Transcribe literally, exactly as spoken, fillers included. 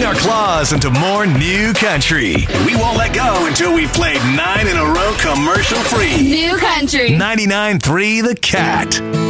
our claws into more new country. And we won't let go until we've played nine in a row commercial free. New country. ninety-nine point three The Cat.